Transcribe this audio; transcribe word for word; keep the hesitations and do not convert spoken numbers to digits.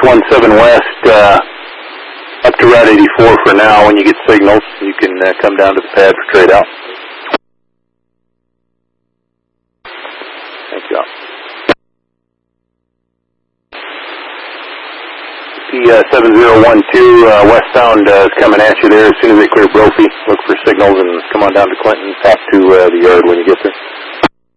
one seven west, uh, up to Route eighty-four for now. When you get signals, you can uh, come down to the pad for trade out. Thank you. P seven zero one two uh, westbound uh, is coming at you there. As soon as they clear Brophy, look for signals and come on down to Clinton. Talk to uh, the yard when you get there.